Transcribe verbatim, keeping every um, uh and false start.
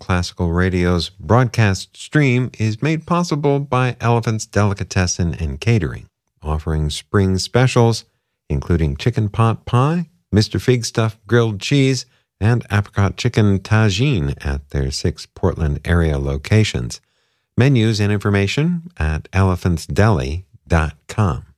Classical Radio's broadcast stream is made possible by Elephant's Delicatessen and Catering, offering spring specials, including chicken pot pie, Mister Fig Stuff grilled cheese, and apricot chicken tagine at their six Portland area locations. Menus and information at elephantsdeli dot com.